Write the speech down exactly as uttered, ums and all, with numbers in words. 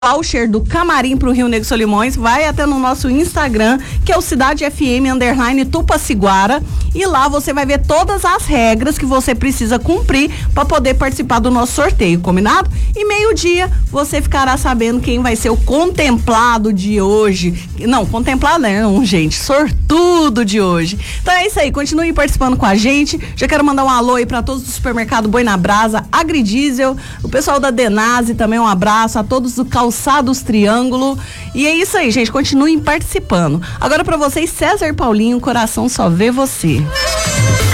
voucher do Camarim pro Rio Negro Solimões, vai até no nosso Instagram, que é o Cidade F M underline Tupaciguara, e lá você vai ver todas as regras que você precisa cumprir para poder participar do nosso sorteio, combinado? E meio-dia você ficará sabendo quem vai ser o contemplado de hoje. Não, contemplado não, gente, sortudo de hoje. Então é isso aí, continue participando com a gente. Já quero mandar um alô aí para todos do supermercado Boi na Brasa, Agridiesel, o pessoal da Denase também, um abraço a todos do Calçados Triângulo. E é isso aí, gente, continuem participando. Agora para vocês, César Paulinho, Coração Só Vê Você.